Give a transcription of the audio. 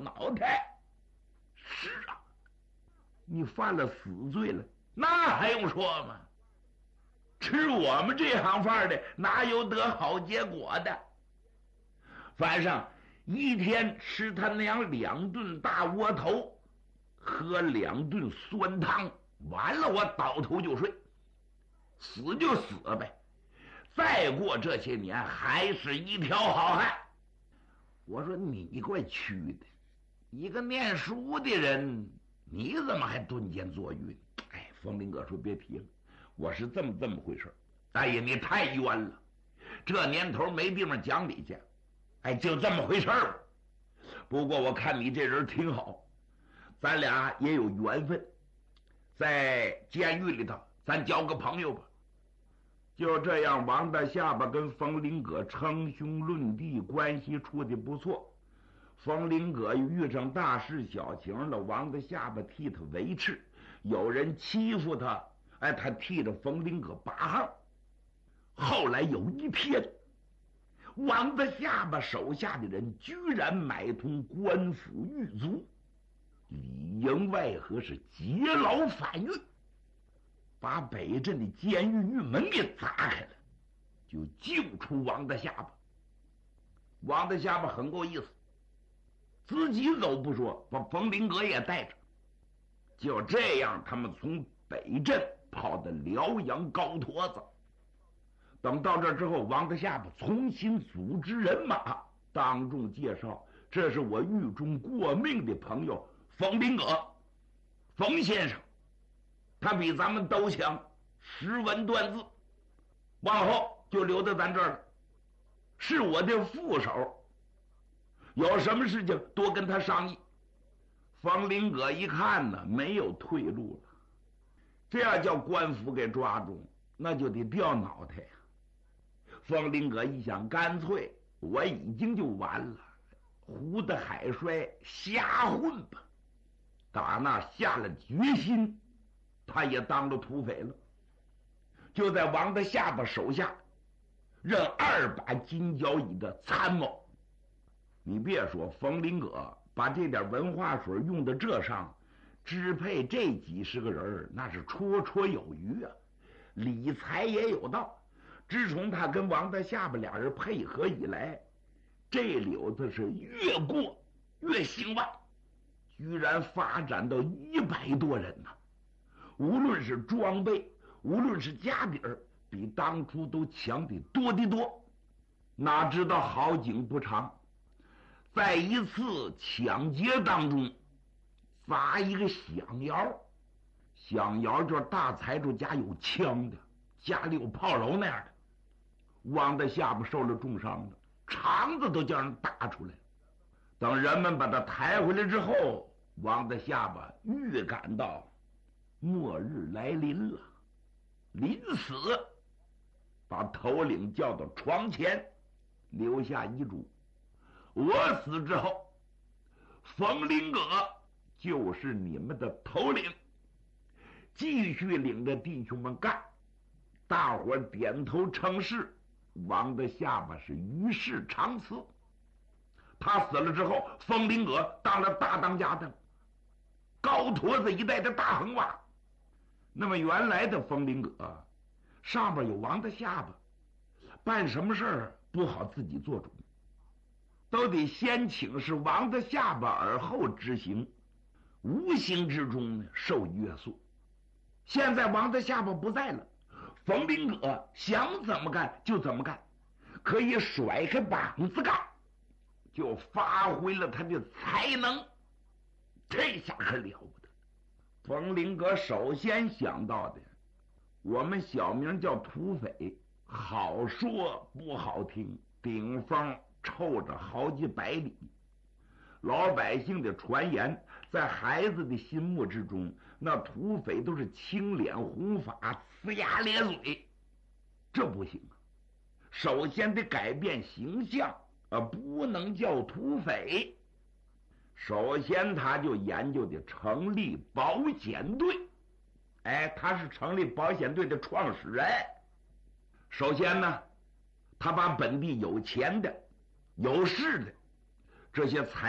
脑袋。是啊，你犯了死罪了，那还用说吗？吃我们这行饭的哪有得好结果的？反正一天吃他娘2顿大窝头，喝2顿酸汤，完了我倒头就睡，死就死呗，再过这些年还是一条好汉。我说你怪屈的，一个念书的人，你怎么还蹲监坐狱？哎，冯林哥说别提了，我是这么回事。大爷你太冤了，这年头没地方讲理去，哎，就这么回事吧。不过我看你这人挺好，咱俩也有缘分，在监狱里头咱交个朋友吧。就这样，王大下巴跟冯林葛称兄论弟，关系处的不错。冯林葛遇上大事小情了，王大下巴替他维持，有人欺负他，哎，他替着冯林葛拔行。后来有一天，王大下巴手下的人居然买通官府狱卒，里应外合，是劫牢反狱，把北镇的监狱狱门给砸开了，就救出王大下巴。王大下巴很够意思，自己走不说，把冯林葛也带着。就这样，他们从北镇跑到辽阳高坨子。等到这之后，王大下巴重新组织人马，当众介绍，这是我狱中过命的朋友冯林葛，冯先生，他比咱们都强，识文断字，往后就留在咱这儿了，是我的副手，有什么事情多跟他商议。冯林葛一看呢，没有退路了，这要叫官府给抓住，那就得掉脑袋呀。冯林葛一想，干脆我已经就完了，胡的海衰，瞎混吧。打那下了决心，他也当了土匪了，就在王大下巴手下任2把金交椅的参谋。你别说，冯林葛把这点文化水用到这上，支配这几十个人那是绰绰有余啊，理财也有道。自从他跟王大下巴俩人配合以来，这柳子是越过越兴旺，居然发展到100多人呢。无论是装备，无论是家底儿，比当初都强得多得多。哪知道好景不长，在一次抢劫当中砸一个响窑，响窑就是大财主家有枪的，家里有炮楼那样的。王大下巴受了重伤了，肠子都叫人打出来。等人们把他抬回来之后，王大下巴预感到末日来临了，临死把头领叫到床前，留下遗嘱：我死之后，冯林葛就是你们的头领，继续领着弟兄们干。大伙点头称是。王大下巴是于世长辞。他死了之后，冯林葛当了大当家的高坨子一带的大横洼。那么原来的冯林葛上边有王大下巴，办什么事儿不好自己做主，都得先请示王大下巴，而后执行，无形之中呢受约束。现在王大下巴不在了，冯林葛想怎么干就怎么干，可以甩开膀子干，就发挥了他的才能。这下可了不得。冯林葛首先想到的，我们小名叫土匪，好说不好听，顶风臭着好几百里。老百姓的传言，在孩子的心目之中，那土匪都是青脸红发，呲牙咧嘴，这不行啊！首先得改变形象，不能叫土匪。首先他就研究的成立保险队，他是成立保险队的创始人。首先呢，他把本地有钱的、有势的这些财